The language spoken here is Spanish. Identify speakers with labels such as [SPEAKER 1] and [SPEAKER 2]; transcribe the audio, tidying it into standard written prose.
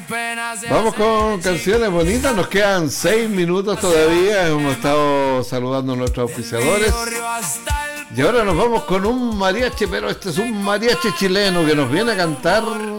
[SPEAKER 1] Vamos con canciones bonitas, nos quedan 6 minutos todavía, hemos estado saludando a nuestros auspiciadores y ahora nos vamos con un mariachi, pero este es un mariachi chileno que nos viene a cantar